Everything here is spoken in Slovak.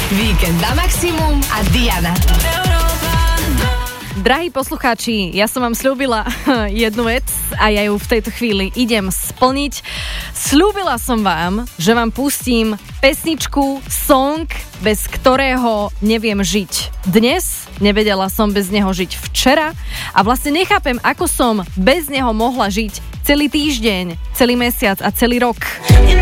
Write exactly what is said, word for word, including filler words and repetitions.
Víkend na maximum a Diana. Drahí poslucháči, ja som vám sľúbila jednu vec a ja ju v tejto chvíli idem splniť. Sľúbila som vám, že vám pustím pesničku, song, bez ktorého neviem žiť dnes. Nevedela som bez neho žiť včera a vlastne nechápem, ako som bez neho mohla žiť celý týždeň, celý mesiac a celý rok.